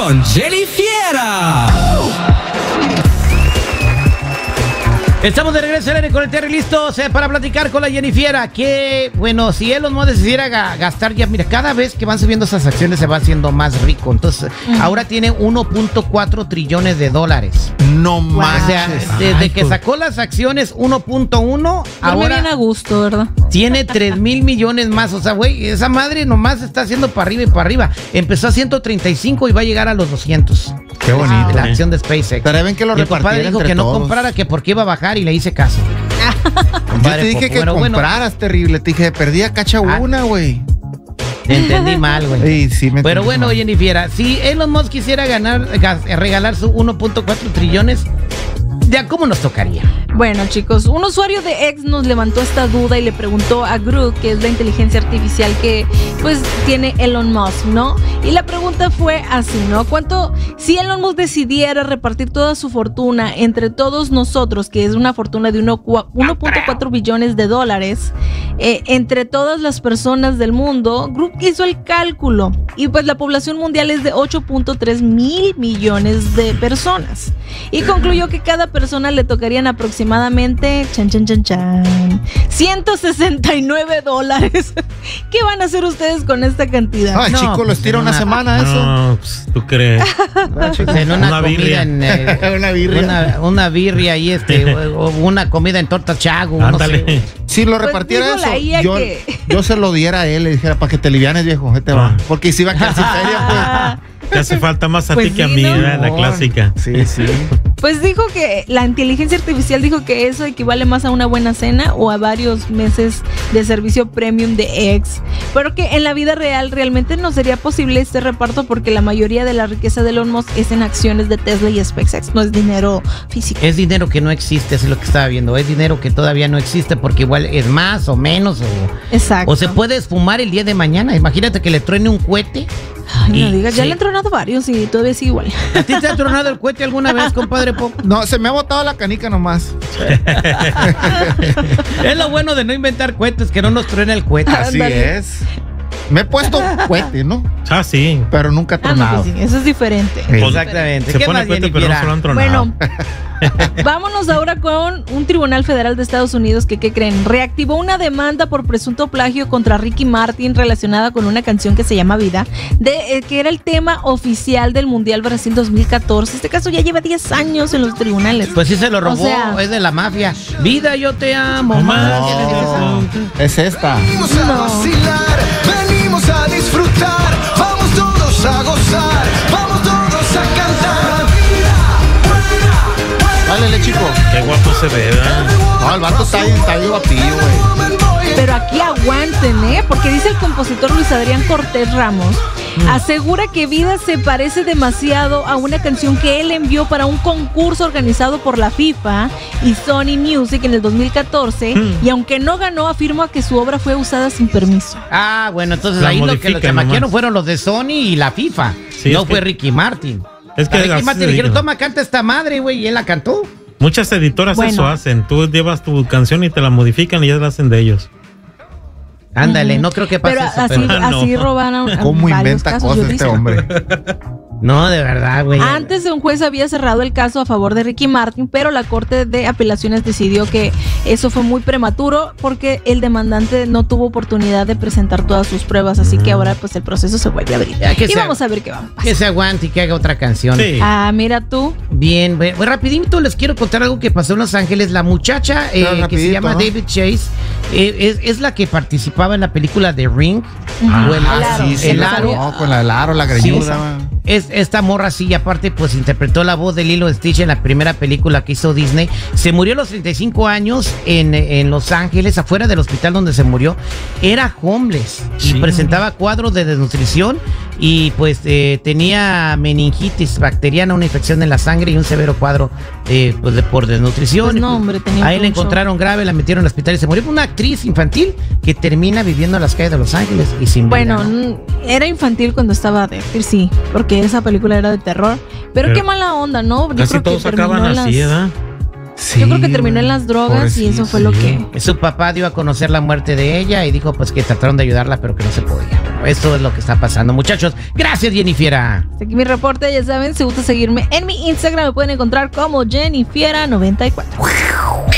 con Jenny Fiera. Estamos de regreso al aire con el Terry, listos para platicar con la Jenny Fiera. Que, bueno, si Elon Musk decidiera gastar ya, mira, cada vez que van subiendo esas acciones se va haciendo más rico. Entonces, ahora tiene 1.4 trillones de dólares. No más. O sea, desde que sacó las acciones 1.1, ahora bien a gusto, ¿verdad? Tiene 3,000 millones más. O sea, güey, esa madre nomás está haciendo para arriba y para arriba. Empezó a 135 y va a llegar a los 200. Qué bonito. La acción de SpaceX. Pero ven que lo repartiera. Mi papá dijo que no comprara, que porque iba a bajar, y le hice caso. Yo te dije que compraras, terrible. Te dije, perdí a cacha una, güey. Te entendí mal, güey. Sí, pero bueno, Jenny Fiera, si Elon Musk quisiera regalar su 1.4 trillones, ¿ya cómo nos tocaría? Bueno, chicos, un usuario de X nos levantó esta duda y le preguntó a Grok, que es la inteligencia artificial que pues tiene Elon Musk, ¿no? Y la pregunta fue así, ¿no? Si Elon Musk decidiera repartir toda su fortuna entre todos nosotros, que es una fortuna de 1.4 billones de dólares, entre todas las personas del mundo, Grok hizo el cálculo y pues la población mundial es de 8.3 mil millones de personas y concluyó que cada persona le tocarían aproximadamente $169. ¿Qué van a hacer ustedes con esta cantidad? Ay, chico, lo estira una semana eso. No, pues, ¿tú crees? En una comida, birria. una birria y o una comida en torta chago. Ándale. No sé. Si lo repartiera eso, yo se lo diera a él, le dijera, para que te livianes, viejo, va. Porque si va a quedar sin feria, pues. Te hace falta más a pues ti que a mí, ¿no? La clásica. Sí. Pues dijo que la inteligencia artificial dijo que eso equivale más a una buena cena o a varios meses de servicio premium de X, pero que en la vida real realmente no sería posible este reparto porque la mayoría de la riqueza de Elon Musk es en acciones de Tesla y SpaceX, no es dinero físico. Es dinero que no existe, es lo que estaba viendo, es dinero que todavía no existe porque igual es más o menos Exacto. O se puede esfumar el día de mañana. Imagínate que le truene un cohete. Ay, no digas, ya le han tronado varios y todavía sigue igual. ¿A ti te ha tronado el cohete alguna vez, compadre Pop? No, se me ha botado la canica nomás. Es lo bueno de no inventar cohetes, que no nos truena el cohete. Así es. Me he puesto cohete, ¿no? Ah, sí. Pero nunca ha tronado. No, pues sí, eso es diferente. Exactamente. Se ¿Qué pone más, cohete, Jenny pero no Fiera? se lo han tronado. Bueno, vámonos ahora con un tribunal federal de Estados Unidos que, ¿qué creen? Reactivó una demanda por presunto plagio contra Ricky Martin relacionada con una canción que se llama Vida, que era el tema oficial del Mundial Brasil 2014. Este caso ya lleva 10 años en los tribunales. Pues sí se lo robó, O sea, es de la mafia. Vida, yo te amo más. Es esta. Venimos a vacilar, venimos a disfrutar, vamos todos a gozar, vamos todos a cantar. Dale, chico. Qué guapo se ve, ¿verdad? No, el vato está bien guapillo, güey. Pero aquí aguanten, porque dice el compositor Luis Adrián Cortés Ramos, asegura que Vida se parece demasiado a una canción que él envió para un concurso organizado por la FIFA y Sony Music en el 2014, y aunque no ganó, afirma que su obra fue usada sin permiso. Ah, bueno, entonces La ahí lo que los modifican chamaquearon nomás. fueron los de Sony y la FIFA. Sí, No es fue que- Ricky Martin. Es que A Ricky así Martin se le dijeron, dijo. toma, canta esta madre, güey, y él la cantó. Muchas editoras Bueno. eso hacen. Tú llevas tu canción y te la modifican y ya la hacen de ellos. Ándale, no creo que pase Pero eso. así, pero- no. así robaron ¿Cómo varios inventa casos, cosas yo este dije. hombre? No, de verdad, güey. Antes de un juez había cerrado el caso a favor de Ricky Martin, pero la Corte de Apelaciones decidió que eso fue muy prematuro porque el demandante no tuvo oportunidad de presentar todas sus pruebas, así que ahora pues el proceso se vuelve a abrir. Ya que Y se- vamos a ver qué va a pasar. Que se aguante y que haga otra canción. Sí. Ah, mira tú. Bien, güey. Pues rapidito les quiero contar algo que pasó en Los Ángeles. La muchacha que se rapidito, llama ¿no? David Chase es la que participaba en la película The Ring. O el Aro. Sí, el lo aro. sabía. No, con el aro, la Sí, greñuda. es esta morra sí, y aparte pues interpretó la voz de Lilo y Stitch en la primera película que hizo Disney. Se murió a los 35 años en Los Ángeles, afuera del hospital donde se murió. Era homeless y Sí. presentaba cuadros de desnutrición y pues tenía meningitis bacteriana, una infección en la sangre y un severo cuadro pues, por desnutrición. Pues no, hombre, tenía Ahí la mucho. encontraron grave, la metieron al hospital y se murió. Fue una actriz infantil que termina viviendo en las calles de Los Ángeles y sin vida, Bueno, ¿no? era infantil cuando estaba de sí, porque esa película era de terror. Pero qué mala onda, ¿no? Yo Casi creo que todos acaban terminó así, ¿verdad? Sí, yo creo que terminó en las drogas y eso fue lo que... Su papá dio a conocer la muerte de ella y dijo pues que trataron de ayudarla, pero que no se podía. Bueno, esto es lo que está pasando, muchachos. Gracias, Jennifiera. Hasta aquí mi reporte, ya saben, si gusta seguirme en mi Instagram, me pueden encontrar como Jennifiera94.